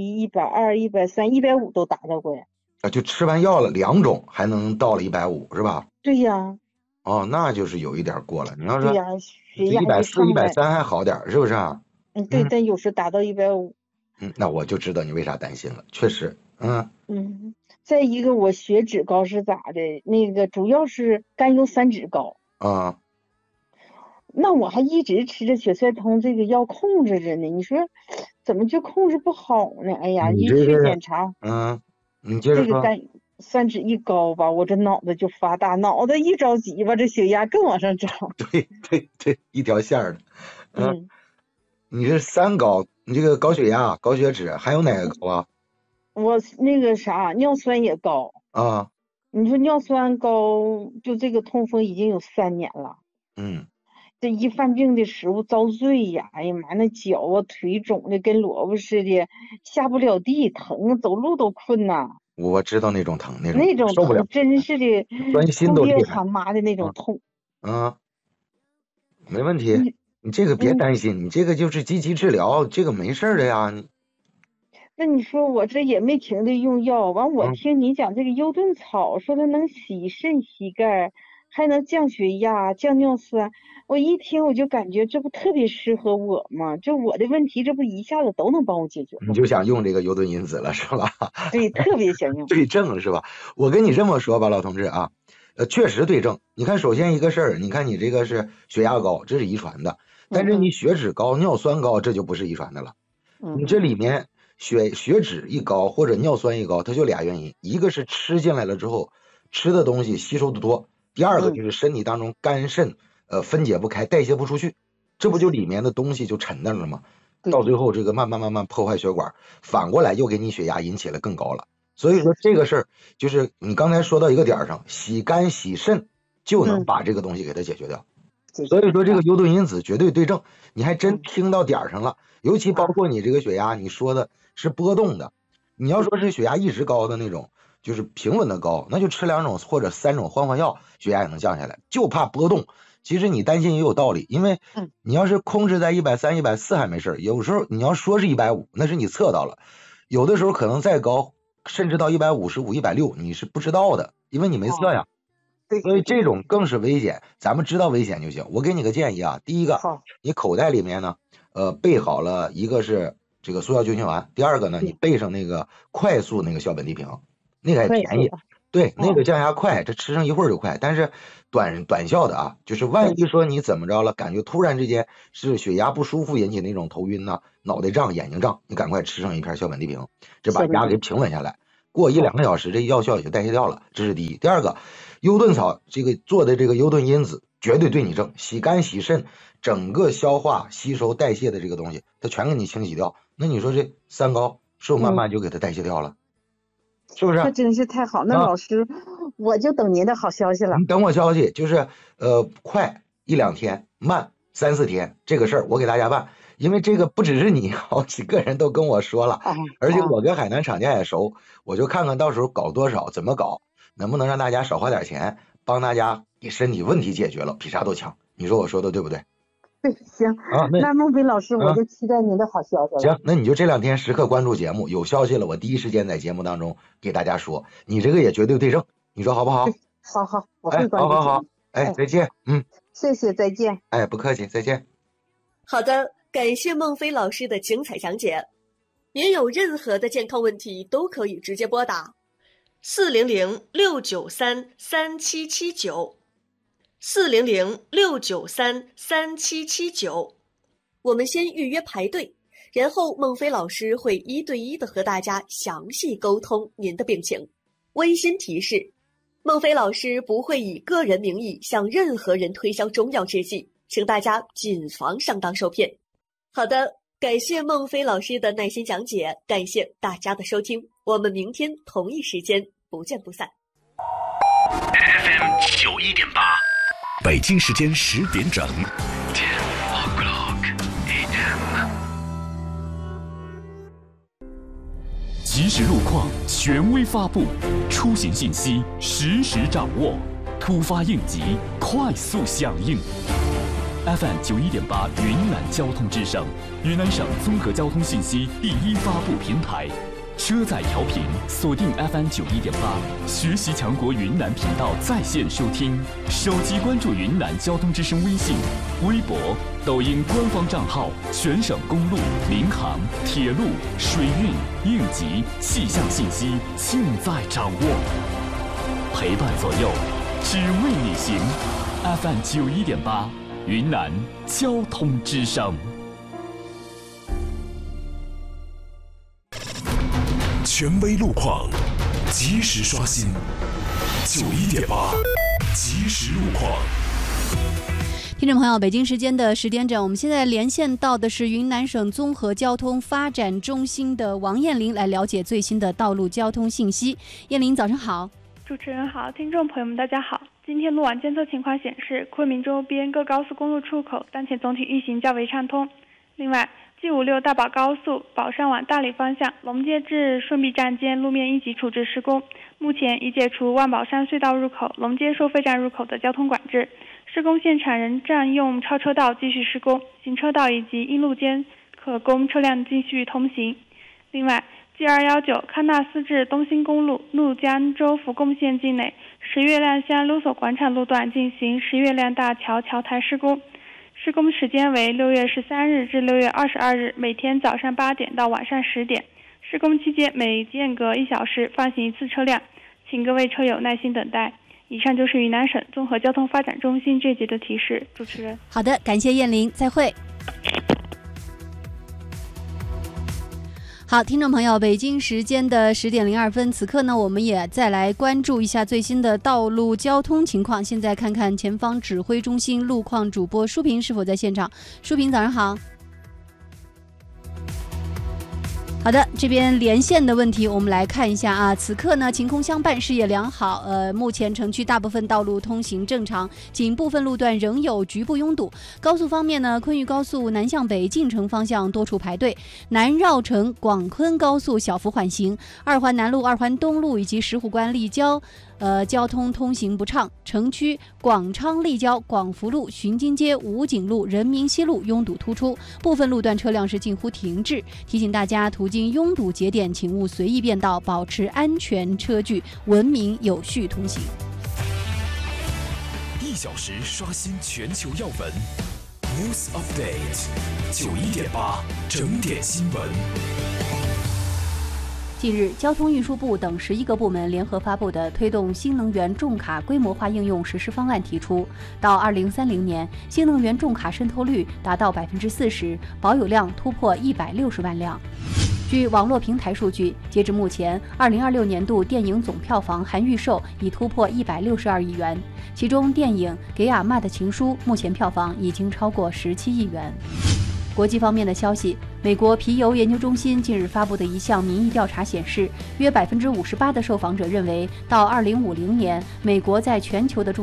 D: 110、120、130、150都达到过呀。
A: 就吃完药了2种，还能到了150是吧？
D: 对呀，
A: 哦，那就是有一点过了。你要说
D: 对呀，血
A: 这
D: 压就
A: 140、一
D: 上来。
A: 百三还好点儿，是不是啊？
D: 对，
A: 嗯
D: 但有时达到150。
A: 那我就知道你为啥担心了，确实，
D: 再一个我血脂高是咋的？那个主要是甘油三酯高，
A: 啊。
D: 那我还一直吃着血栓通这个药控制着呢。你说怎么就控制不好呢？哎呀，
A: 你
D: 一去
A: 这个，
D: 检查
A: 你接着说。
D: 这个甘三酯一高吧，我这脑子就发大，脑子一着急吧，这血压更往上涨。
A: 对对对，一条线儿的。嗯，
D: 嗯，
A: 你这三高，你这个高血压、高血脂，还有哪个高啊？
D: 我那个啥尿酸也高，
A: 啊，
D: 你说尿酸高，就这个痛风已经有3年了。
A: 嗯，
D: 这一犯病的时候遭罪呀！哎呀妈，那脚啊腿肿的跟萝卜似的，下不了地，疼，走路都困呐。
A: 我知道那种疼，那种
D: 那种
A: 受不了，
D: 疼真是的，
A: 钻心
D: 哭爹
A: 都厉害。
D: 喊妈的那种
A: 啊
D: 痛。
A: 啊，没问题，
D: 你
A: 你这个别
D: 嗯，
A: 担心，你这个就是积极治疗，这个没事儿的呀。
D: 那你说我这也没停的用药，完我
A: 嗯，
D: 听你讲这个优盾草，说它能洗肾洗肝，还能降血压、降尿酸，我一听我就感觉这不特别适合我吗？就我的问题，这不一下子都能帮我解决了吗？
A: 你就想用这个优盾因子了是吧？
D: 对，特别想用。
A: 对症是吧？我跟你这么说吧，老同志啊，确实对症。你看，首先一个事儿，你看你这个是血压高，这是遗传的，但是你
D: 嗯
A: 血脂高、尿酸高，这就不是遗传的了。你这
D: 嗯
A: 里面血脂一高或者尿酸一高，它就俩原因，一个是吃进来了之后吃的东西吸收的多，第二个
D: 嗯
A: 就是身体当中肝肾分解不开，代谢不出去，这不就里面的东西就沉那了吗？
D: 对
A: 到最后这个慢慢破坏血管，反过来又给你血压引起了更高了。所以说这个事儿就是你刚才说到一个点儿上，洗肝洗肾就能
D: 嗯，
A: 把这个东西给它解决掉。
D: 解决
A: 所以说这个
D: 啊。
A: 优盾因子绝对对症，你还真
D: 嗯
A: 听到点儿上了。尤其包
D: 啊
A: 括你这个血压，你说的是波动的，你要说是血压一直高的那种，就是平稳的高，那就吃2种或者3种换药，血压也能降下来。就怕波动，其实你担心也有道理，因为
D: 嗯
A: 你要是控制在130、140还没事儿，有时候你要说是150，那是你测到了，有的时候可能再高，甚至到155、160，你是不知道的，因为你没测
D: 哦，
A: 呀。
D: 对
A: 所以
D: 对对对，
A: 这种更是危险，咱们知道危险就行。我给你个建议啊，第一个，
D: 好，
A: 你口袋里面呢，备好了一个是这个速效救心丸，第二个呢，你
D: 对，
A: 备上那个快速那个小本地平，那个还便宜，
D: 快速的。
A: 对，那个降压快，这吃上一会儿就快，但是短效的啊，就是万一说你怎么着了，感觉突然之间是血压不舒服引起那种头晕呐、脑袋胀、眼睛胀，你赶快吃上一片小本地平，这把压给平稳下来。过1-2个小时，这药效也就代谢掉了，这是第一。第二个，优盾草这个做的这个优盾因子绝对对你正，洗肝洗肾，整个消化吸收代谢的这个东西，它全给你清洗掉。那你说这3高是不是慢慢就给它代谢掉了？是不是？
D: 这真是太好。那老师，我就等您的好消息了。
A: 你等我消息，就是快1-2天，慢3-4天，这个事儿我给大家办。因为这个不只是你，好几个人都跟我说了，而且我跟海南厂家也熟，我就看看到时候搞多少，怎么搞，能不能让大家少花点钱，帮大家给身体问题解决了，比啥都强。你说我说的对不对？
D: 对，行啊，那孟非老师，我就期待您的好消息了。
A: 行，那你就这2天时刻关注节目，有消息了我第一时间在节目当中给大家说，你这个也绝对对症，你说好不好？
D: 好，我会关注。
A: 好，再见，
D: 谢谢，再见。
A: 不客气，再见。
C: 好的，感谢孟非老师的精彩讲解。您有任何的健康问题都可以直接拨打400-693-3779。400-693-3779，我们先预约排队，然后孟非老师会1对1的和大家详细沟通您的病情。温馨提示，孟非老师不会以个人名义向任何人推销中药制剂，请大家谨防上当受骗。好的，感谢孟非老师的耐心讲解，感谢大家的收听，我们明天同一时间不见不散。
E: FM 91.8，北京时间10点整。10 o'clock AM。即时路况权威发布，出行信息实时掌握，突发应急快速响应。FM 91.8云南交通之声，云南省综合交通信息第一发布平台。车载调频锁定 FM 91.8，学习强国云南频道在线收听，手机关注云南交通之声微信、微博、抖音官方账号，全省公路、民航、铁路、水运、应急、气象信息尽在掌握，陪伴左右，只为你行。FM 91.8，云南交通之声。权威路况，及时刷新。91.8，即时路况。
F: 听众朋友，北京时间的10点整，我们现在连线到的是云南省综合交通发展中心的王艳玲，来了解最新的道路交通信息。艳玲，早上好。
G: 主持人好，听众朋友们大家好。今天路网监测情况显示，昆明周边各高速公路出口当前总体运行较为畅通。另外，G56大宝高速宝山往大理方向龙街至顺碧站间路面应急处置施工，目前已解除万宝山隧道入口、龙街收费站入口的交通管制。施工现场仍占用超车道继续施工，行车道以及因路间可供车辆继续通行。另外，G219喀纳斯至东兴公路怒江州福贡县境内石月亮乡卢索广场路段进行石月亮大桥桥台施工。施工时间为6月13日至6月22日，每天早上8点到晚上10点。施工期间每间隔1小时放行1次车辆，请各位车友耐心等待。以上就是云南省综合交通发展中心这节的提示。主持人，
F: 好的，感谢艳玲，再会。好，听众朋友，北京时间的10点02分，此刻呢，我们也再来关注一下最新的道路交通情况。现在看看前方指挥中心路况主播舒平是否在现场。舒平，早上好。好的，这边连线的问题我们来看一下啊。此刻呢，晴空相伴，视野良好。目前城区大部分道路通行正常，仅部分路段仍有局部拥堵。高速方面呢，昆渝高速南向北进城方向多处排队，南绕城广昆高速小幅缓行，二环南路、二环东路以及石虎关立交交通通行不畅，城区广昌立交、广福路、巡津街、武警路、人民西路拥堵突出，部分路段车辆是近乎停滞。提醒大家，途经拥堵节点，请勿随意变道，保持安全车距，文明有序通行。
E: 1小时刷新全球要闻 ，News Update，91.8整点新闻。
F: 近日，交通运输部等11个部门联合发布的推动新能源重卡规模化应用实施方案提出，到2030年，新能源重卡渗透率达到40%，保有量突破160万辆。据网络平台数据，截至目前，2026年度电影总票房含预售已突破162亿元，其中电影《给阿嬷的情书》目前票房已经超过17亿元。国际方面的消息，美国皮尤研究中心近日发布的一项民意调查显示，约58%的受访者认为，到2050年，美国在全球的